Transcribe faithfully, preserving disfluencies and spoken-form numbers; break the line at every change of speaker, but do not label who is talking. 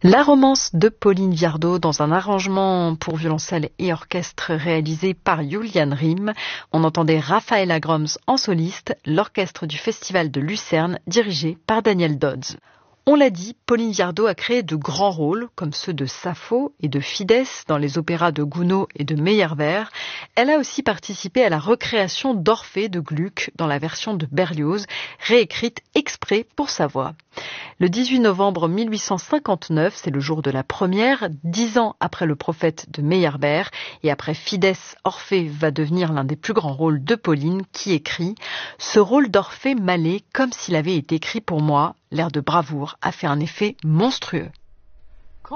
La romance de Pauline Viardot dans un arrangement pour violoncelle et orchestre réalisé par Julian Riem. On entendait Raphaëla Groms en soliste, l'orchestre du Festival de Lucerne dirigé par Daniel Dodds. On l'a dit, Pauline Viardot a créé de grands rôles, comme ceux de Sappho et de Fidèse dans les opéras de Gounod et de Meyerbeer. Elle a aussi participé à la recréation d'Orphée de Gluck dans la version de Berlioz, réécrite exprès pour sa voix. Le dix-huit novembre mille huit cent cinquante-neuf, c'est le jour de la première, dix ans après Le Prophète de Meyerbeer, et après Fidèse, Orphée va devenir l'un des plus grands rôles de Pauline, qui écrit « Ce rôle d'Orphée m'allait comme s'il avait été écrit pour moi, l'air de bravoure a fait un effet monstrueux ».